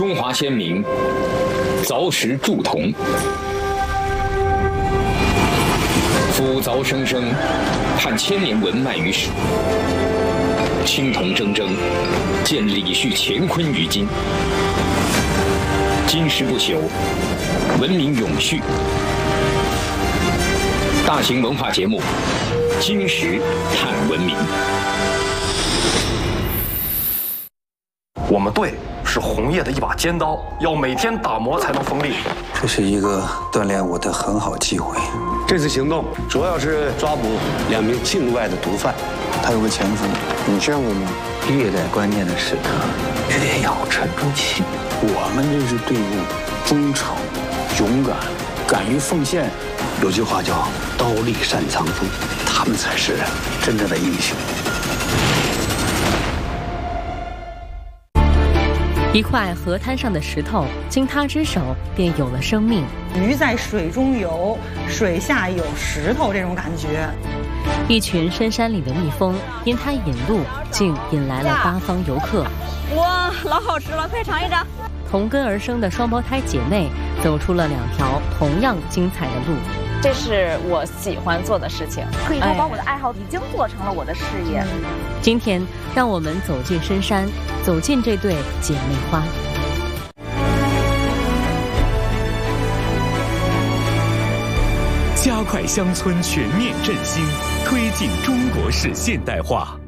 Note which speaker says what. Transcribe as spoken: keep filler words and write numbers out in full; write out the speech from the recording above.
Speaker 1: 中华先民凿石铸铜，夫凿生生，盼千年文脉于史。青铜铮铮，见李旭乾坤于今。金石不朽，文明永续。大型文化节目《金石探文明》。
Speaker 2: 我们队是红叶的一把尖刀，要每天打磨才能锋利。
Speaker 3: 这是一个锻炼我的很好机会。
Speaker 4: 这次行动主要是抓捕两名境外的毒贩。
Speaker 3: 他有个前夫，你见过吗？越在关键的时刻，越要沉住气。我们这支队伍忠诚、勇敢、敢于奉献。
Speaker 4: 有句话叫“刀立善藏锋”，他们才是真正的英雄。
Speaker 5: 一块河滩上的石头，经他之手便有了生命。
Speaker 6: 鱼在水中游，水下有石头，这种感觉。
Speaker 5: 一群深山里的蜜蜂，因它引路，竟引来了八方游客。
Speaker 7: 哇，老好吃了，快尝一尝！
Speaker 5: 同根而生的双胞胎姐妹，走出了两条同样精彩的路。
Speaker 7: 这是我喜欢做的事情，可以说把我的爱好已经做成了我的事业。
Speaker 5: 今天，让我们走进深山，走进这对姐妹花。
Speaker 8: 加快乡村全面振兴，推进中国式现代化。